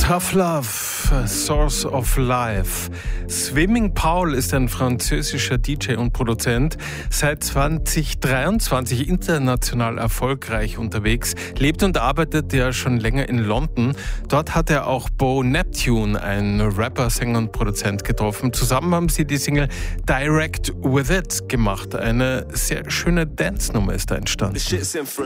Tough Love, Source of Life. Swimming Paul ist ein französischer DJ und Produzent, seit 2023 international erfolgreich unterwegs, lebt und arbeitet ja schon länger in London. Dort hat er auch Bo Neptune, einen Rapper, Sänger und Produzent, getroffen. Zusammen haben sie die Single Direct With It gemacht. Eine sehr schöne Dance-Nummer ist da entstanden.